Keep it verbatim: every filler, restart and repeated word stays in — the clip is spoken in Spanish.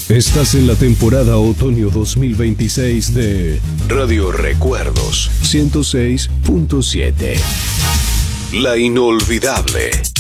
Estás en la temporada otoño dos mil veintiséis de Radio Recuerdos ciento seis punto siete. La inolvidable